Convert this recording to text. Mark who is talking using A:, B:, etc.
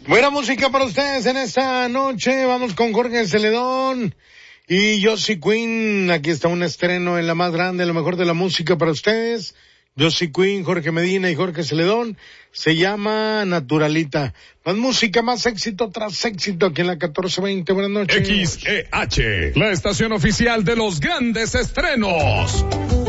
A: Buena música para ustedes en esta noche. Vamos con Jorge Celedón y Josie Queen. Aquí está un estreno en la más grande, lo mejor de la música para ustedes. Josie Queen, Jorge Medina y Jorge Celedón. Se llama Naturalita. Más música, más éxito tras éxito aquí en la 1420. Buenas noches.
B: XEH, la estación oficial de los grandes estrenos.